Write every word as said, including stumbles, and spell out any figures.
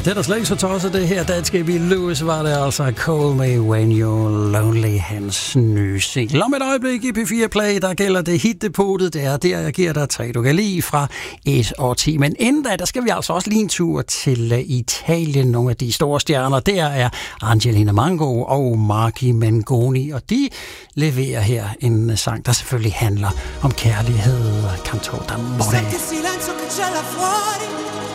det er da slet ikke så tosset det her. Danske Billy Lewis var det altså. Call Me When You're Lonely, hans nye single. Om et øjeblik i P fire Play, der gælder det hitdepotet. Det er der, jeg giver dig tre, du kan lide fra et år ti. Men inden da, der skal vi altså også lige en tur til Italien. Nogle af de store stjerner, der er Angelina Mango og Marchi Mengoni. Og de leverer her en sang, der selvfølgelig handler om kærlighed. Cantor d'amore.